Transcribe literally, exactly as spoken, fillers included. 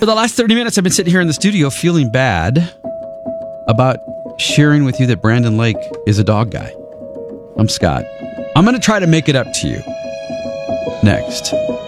the last thirty minutes, I've been sitting here in the studio feeling bad about sharing with you that Brandon Lake is a dog guy. I'm Scott. I'm going to try to make it up to you next.